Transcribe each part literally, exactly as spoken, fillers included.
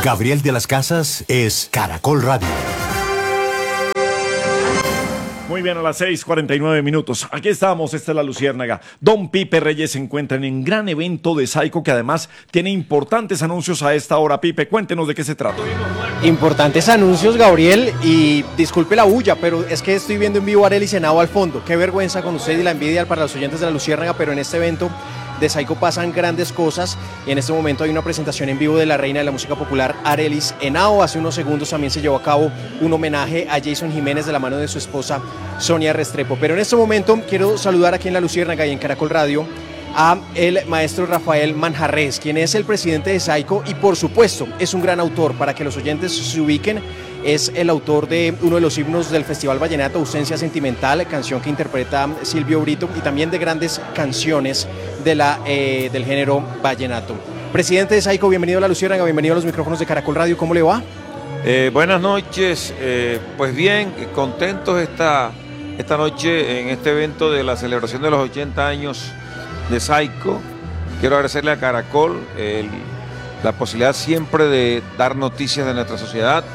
Gabriel de las Casas es Caracol Radio. Muy bien, a las seis cuarenta y nueve minutos. Aquí estamos, esta es La Luciérnaga. Don Pipe Reyes se encuentra en un gran evento de Saico que además tiene importantes anuncios a esta hora. Pipe, cuéntenos de qué se trata. Importantes anuncios, Gabriel, y disculpe la bulla, pero es que estoy viendo en vivo a Arelis Henao al fondo. Qué vergüenza con usted y la envidia para los oyentes de La Luciérnaga, pero en este evento de Saico pasan grandes cosas y en este momento hay una presentación en vivo de la reina de la música popular, Arelis Henao. Hace unos segundos también se llevó a cabo un homenaje a Jason Jiménez de la mano de su esposa Sonia Restrepo. Pero en este momento quiero saludar aquí en La Luciérnaga y en Caracol Radio a el maestro Rafael Manjarrés, quien es el presidente de Saico y por supuesto es un gran autor. Para que los oyentes se ubiquen, es el autor de uno de los himnos del Festival Vallenato, Ausencia Sentimental, canción que interpreta Silvio Brito, y también de grandes canciones de la, eh, del género vallenato. Presidente de Saico, bienvenido a La Luciérnaga, bienvenido a los micrófonos de Caracol Radio, ¿cómo le va? Eh, buenas noches, eh, pues bien, contentos esta, esta noche en este evento de la celebración de los ochenta años de Saico. Quiero agradecerle a Caracol el, la posibilidad siempre de dar noticias de nuestra sociedad.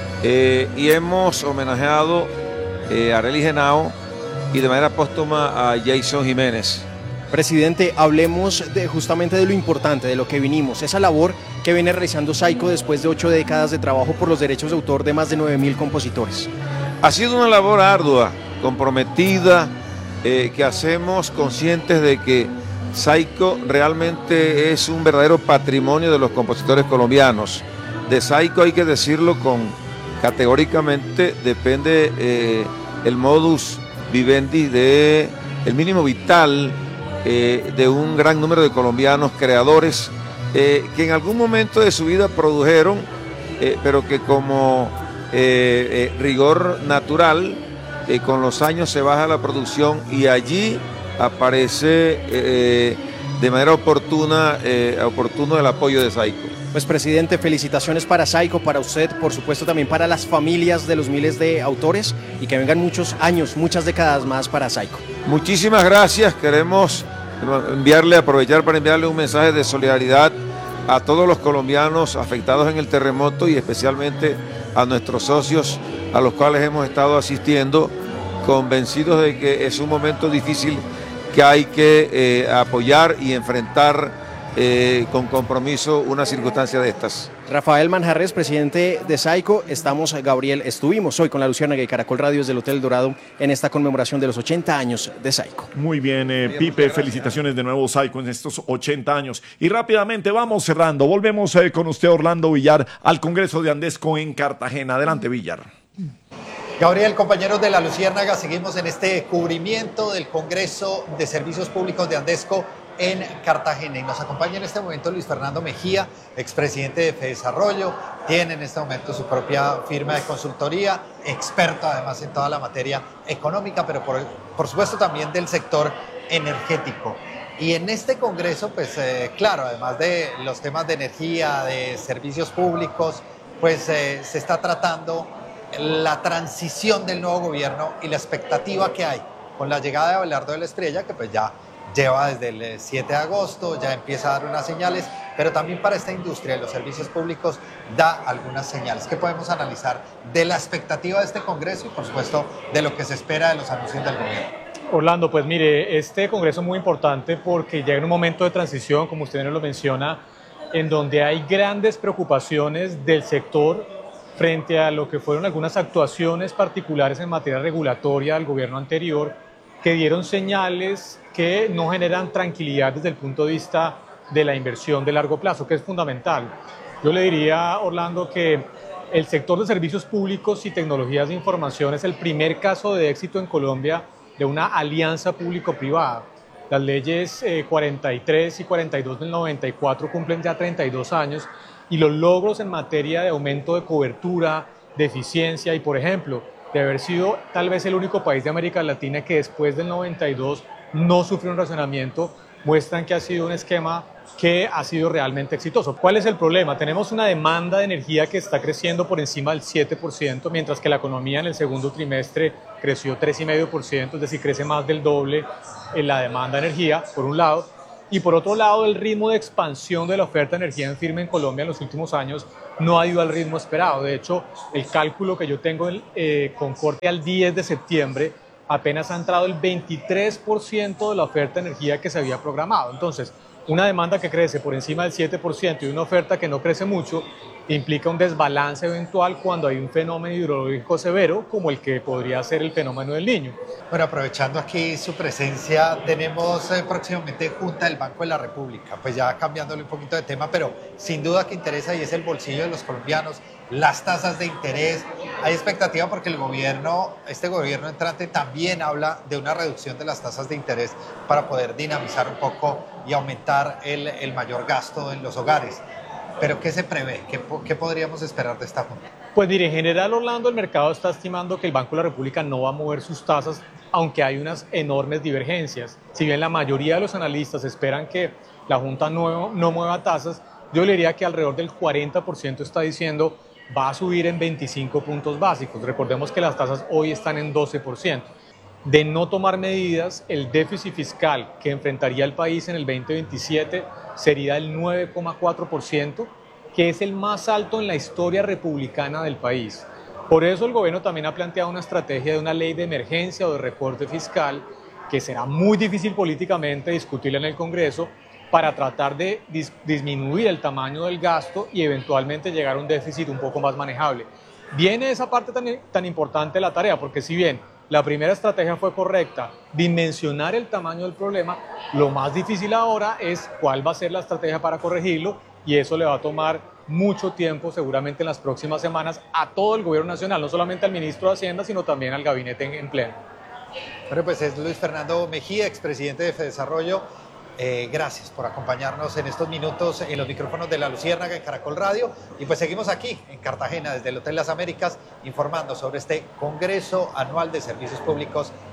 Eh, y hemos homenajeado eh, a Arelis Henao y de manera póstuma a Jason Jiménez. Presidente, hablemos de, justamente de lo importante, de lo que vinimos, esa labor que viene realizando Saico después de ocho décadas de trabajo por los derechos de autor de más de nueve mil compositores. Ha sido una labor ardua, comprometida, eh, que hacemos conscientes de que Saico realmente es un verdadero patrimonio de los compositores colombianos. De Saico, hay que decirlo con categóricamente, depende eh, el modus vivendi de el mínimo vital eh, de un gran número de colombianos creadores eh, que en algún momento de su vida produjeron, eh, pero que como eh, eh, rigor natural eh, con los años se baja la producción y allí aparece eh, de manera oportuna, eh, oportuno el apoyo de Saico. Pues presidente, felicitaciones para Saico, para usted, por supuesto también para las familias de los miles de autores y que vengan muchos años, muchas décadas más para Saico. Muchísimas gracias, queremos enviarle, aprovechar para enviarle un mensaje de solidaridad a todos los colombianos afectados en el terremoto y especialmente a nuestros socios a los cuales hemos estado asistiendo, convencidos de que es un momento difícil que hay que eh, apoyar y enfrentar Eh, con compromiso una circunstancia de estas. Rafael Manjarrés, presidente de Saico, estamos, Gabriel, estuvimos hoy con La Luciérnaga y Caracol Radio desde el Hotel Dorado en esta conmemoración de los ochenta años de Saico. Muy bien, eh, Pipe, felicitaciones de nuevo Saico en estos ochenta años. Y rápidamente vamos cerrando, volvemos eh, con usted, Orlando Villar, al Congreso de Andesco en Cartagena. Adelante, Villar. Gabriel, compañeros de La Luciérnaga, seguimos en este cubrimiento del Congreso de Servicios Públicos de Andesco en Cartagena y nos acompaña en este momento Luis Fernando Mejía, expresidente de FEDesarrollo, tiene en este momento su propia firma de consultoría, experto además en toda la materia económica, pero por, por supuesto también del sector energético. Y en este congreso, pues eh, claro, además de los temas de energía, de servicios públicos, pues eh, se está tratando la transición del nuevo gobierno y la expectativa que hay con la llegada de Abelardo de la Espriella, que pues ya lleva desde el siete de agosto, ya empieza a dar unas señales, pero también para esta industria de los servicios públicos da algunas señales que podemos analizar de la expectativa de este Congreso y por supuesto de lo que se espera de los anuncios del gobierno. Orlando, pues mire, este Congreso es muy importante porque llega en un momento de transición, como usted nos lo menciona, en donde hay grandes preocupaciones del sector frente a lo que fueron algunas actuaciones particulares en materia regulatoria del gobierno anterior, que dieron señales que no generan tranquilidad desde el punto de vista de la inversión de largo plazo, que es fundamental. Yo le diría, Orlando, que el sector de servicios públicos y tecnologías de información es el primer caso de éxito en Colombia de una alianza público-privada. Las leyes eh, cuarenta y tres y cuarenta y dos del noventa y cuatro cumplen ya treinta y dos años y los logros en materia de aumento de cobertura, de eficiencia y, por ejemplo, de haber sido tal vez el único país de América Latina que después del noventa y dos no sufrió un racionamiento, muestran que ha sido un esquema que ha sido realmente exitoso. ¿Cuál es el problema? Tenemos una demanda de energía que está creciendo por encima del siete por ciento, mientras que la economía en el segundo trimestre creció tres coma cinco por ciento, es decir, crece más del doble en la demanda de energía, por un lado. Y por otro lado, el ritmo de expansión de la oferta de energía en firme en Colombia en los últimos años no ha ido al ritmo esperado. De hecho, el cálculo que yo tengo eh, con corte al diez de septiembre, apenas ha entrado el veintitrés por ciento de la oferta de energía que se había programado. Entonces, una demanda que crece por encima del siete por ciento y una oferta que no crece mucho implica un desbalance eventual cuando hay un fenómeno hidrológico severo como el que podría ser el fenómeno del Niño. Bueno, aprovechando aquí su presencia, tenemos eh, próximamente Junta del Banco de la República, pues ya cambiándole un poquito de tema, pero sin duda que interesa y es el bolsillo de los colombianos, las tasas de interés. Hay expectativa porque el gobierno, este gobierno entrante también habla de una reducción de las tasas de interés para poder dinamizar un poco y aumentar el, el mayor gasto en los hogares. ¿Pero qué se prevé? ¿Qué, ¿Qué podríamos esperar de esta Junta? Pues mire, en general, Orlando, el mercado está estimando que el Banco de la República no va a mover sus tasas, aunque hay unas enormes divergencias. Si bien la mayoría de los analistas esperan que la Junta no, no mueva tasas, yo le diría que alrededor del cuarenta por ciento está diciendo va a subir en veinticinco puntos básicos. Recordemos que las tasas hoy están en doce por ciento. De no tomar medidas, el déficit fiscal que enfrentaría el país en el veinte veintisiete sería el nueve coma cuatro por ciento, que es el más alto en la historia republicana del país. Por eso el gobierno también ha planteado una estrategia de una ley de emergencia o de recorte fiscal que será muy difícil políticamente discutirla en el Congreso para tratar de dis- disminuir el tamaño del gasto y eventualmente llegar a un déficit un poco más manejable. Viene esa parte tan, tan importante de la tarea, porque si bien la primera estrategia fue correcta, dimensionar el tamaño del problema, lo más difícil ahora es cuál va a ser la estrategia para corregirlo, y eso le va a tomar mucho tiempo, seguramente en las próximas semanas, a todo el gobierno nacional, no solamente al ministro de Hacienda, sino también al gabinete en, en pleno. Bueno, pues es Luis Fernando Mejía, expresidente de Fedesarrollo. Eh, gracias por acompañarnos en estos minutos en los micrófonos de La Luciérnaga en Caracol Radio. Y pues seguimos aquí en Cartagena, desde el Hotel Las Américas, informando sobre este Congreso Anual de Servicios Públicos